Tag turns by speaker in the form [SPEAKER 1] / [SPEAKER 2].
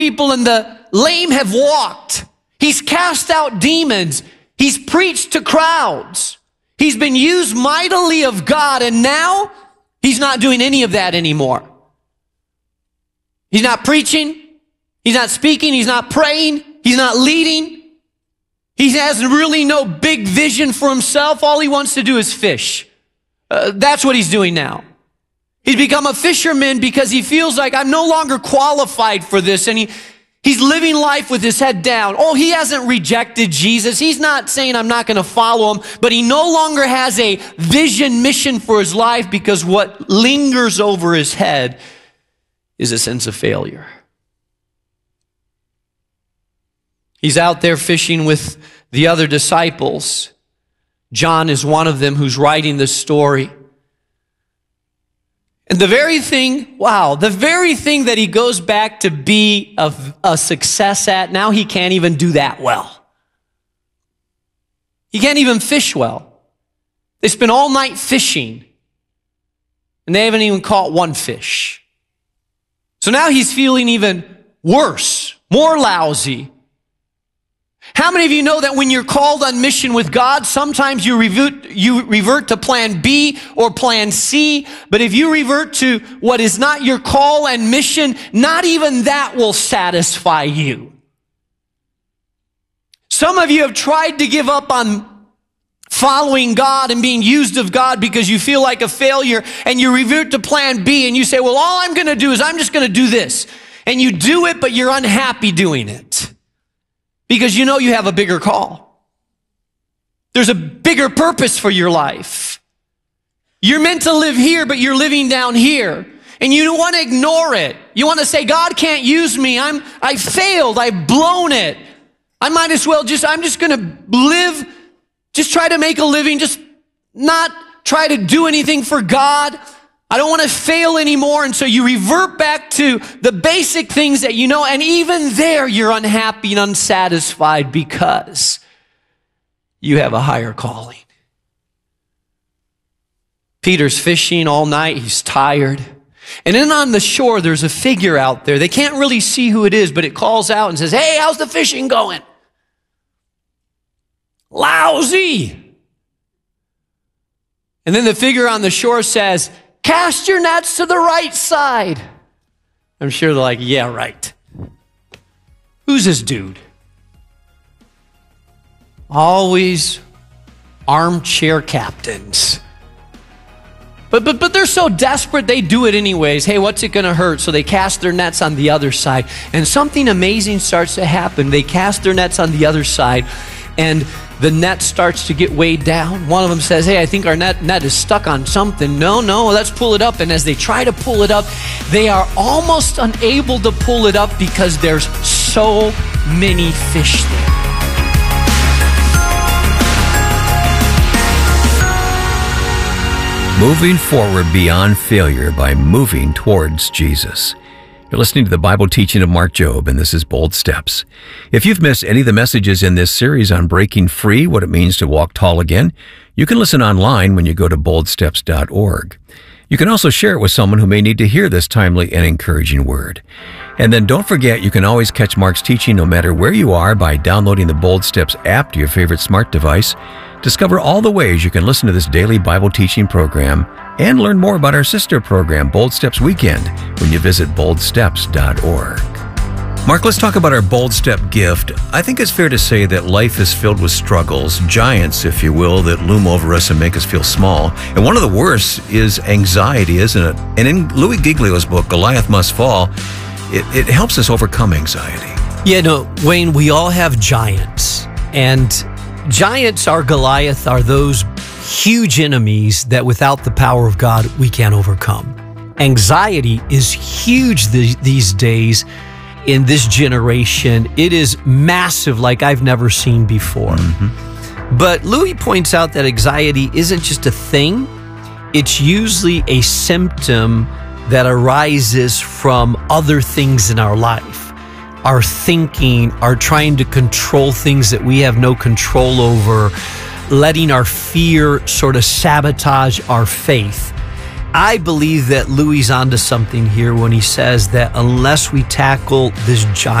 [SPEAKER 1] people and the lame have walked. He's cast out demons. He's preached to crowds. He's been used mightily of God, and now he's not doing any of that anymore. He's not preaching. He's not speaking. He's not praying. He's not leading. He has really no big vision for himself. All he wants to do is fish. That's what he's doing now. He's become a fisherman because he feels like I'm no longer qualified for this, and he's living life with his head down. Oh, he hasn't rejected Jesus. He's not saying I'm not going to follow him, but he no longer has a vision, mission for his life because what lingers over his head is a sense of failure. He's out there fishing with the other disciples. John is one of them who's writing this story. And the very thing that he goes back to be a success at, now he can't even do that well. He can't even fish well. They spent all night fishing, and they haven't even caught one fish. So now he's feeling even worse, more lousy. How many of you know that when you're called on mission with God, sometimes you revert to plan B or plan C, but if you revert to what is not your call and mission, not even that will satisfy you. Some of you have tried to give up on following God and being used of God because you feel like a failure, and you revert to plan B and you say, well, all I'm going to do is I'm just going to do this. And you do it, but you're unhappy doing it. Because you know you have a bigger call. There's a bigger purpose for your life. You're meant to live here, but you're living down here. And you don't want to ignore it. You want to say, God can't use me. I failed. I've blown it. I might as well I'm just going to live, just try to make a living, just not try to do anything for God. I don't want to fail anymore. And so you revert back to the basic things that you know, and even there you're unhappy and unsatisfied because you have a higher calling. Peter's fishing all night. He's tired. And then on the shore, there's a figure out there. They can't really see who it is, but it calls out and says, hey, how's the fishing going? Lousy. And then the figure on the shore says, cast your nets to the right side. I'm sure they're like, yeah, right. Who's this dude? Always armchair captains. But they're so desperate, they do it anyways. Hey, what's it going to hurt? So they cast their nets on the other side. And something amazing starts to happen. They cast their nets on the other side, and the net starts to get weighed down. One of them says, hey, I think our net is stuck on something. No, let's pull it up. And as they try to pull it up, they are almost unable to pull it up because there's so many fish there.
[SPEAKER 2] Moving forward beyond failure by moving towards Jesus. You're listening to the Bible teaching of Mark Jobe, and this is Bold Steps. If you've missed any of the messages in this series on breaking free, what it means to walk tall again, you can listen online when you go to boldsteps.org. You can also share it with someone who may need to hear this timely and encouraging word. And then don't forget, you can always catch Mark's teaching no matter where you are by downloading the Bold Steps app to your favorite smart device. Discover all the ways you can listen to this daily Bible teaching program and learn more about our sister program, Bold Steps Weekend, when you visit boldsteps.org. Mark, let's talk about our Bold Step gift. I think it's fair to say that life is filled with struggles, giants, if you will, that loom over us and make us feel small. And one of the worst is anxiety, isn't it? And in Louis Giglio's book, Goliath Must Fall, it helps us overcome anxiety.
[SPEAKER 1] Yeah, no, Wayne, we all have giants. And giants are Goliath, are those huge enemies that without the power of God, we can't overcome. Anxiety is huge these days in this generation. It is massive like I've never seen before. Mm-hmm. But Louis points out that anxiety isn't just a thing. It's usually a symptom that arises from other things in our life. Our thinking, our trying to control things that we have no control over, letting our fear sort of sabotage our faith. I believe that Louis onto something here when he says that unless we tackle this giant